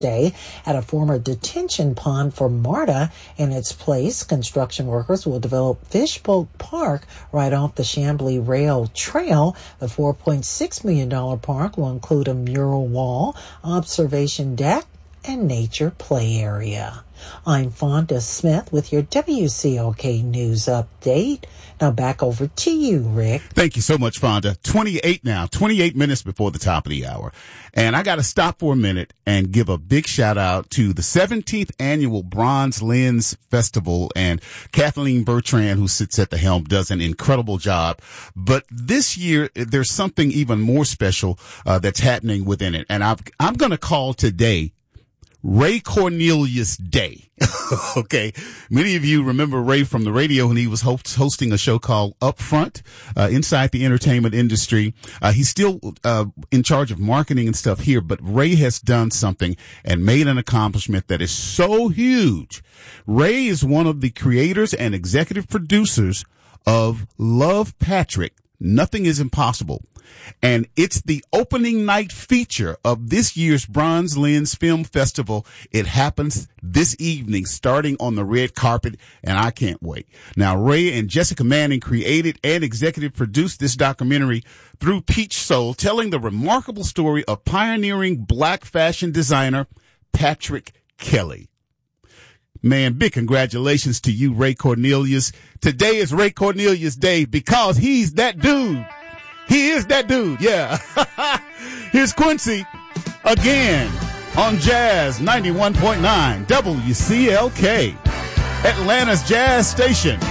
Day at a former detention pond for MARTA. In its place, construction workers will develop Fishboat Park right off the Chamblee Rail Trail. The $4.6 million park will include a mural wall, observation deck, and nature play area. I'm Fonda Smith with your WCLK News Update. Now back over to you, Rick. Thank you so much, Fonda. 28 minutes before the top of the hour. And I got to stop for a minute and give a big shout out to the 17th annual Bronze Lens Festival. And Kathleen Bertrand, who sits at the helm, does an incredible job. But this year, there's something even more special that's happening within it. And I'm going to call today Ray Cornelius Day. Okay. Many of you remember Ray from the radio when he was hosting a show called Upfront, inside the entertainment industry. He's still, in charge of marketing and stuff here, but Ray has done something and made an accomplishment that is so huge. Ray is one of the creators and executive producers of Love Patrick, Nothing is Impossible. And it's the opening night feature of this year's Bronze Lens Film Festival. It happens this evening, starting on the red carpet, and I can't wait. Now, Ray and Jessica Manning created and executive produced this documentary through Peach Soul, telling the remarkable story of pioneering black fashion designer Patrick Kelly. Man, big congratulations to you, Ray Cornelius. Today is Ray Cornelius Day because he's that dude. He is that dude, yeah. Here's Quincy again on Jazz 91.9 WCLK, Atlanta's Jazz Station.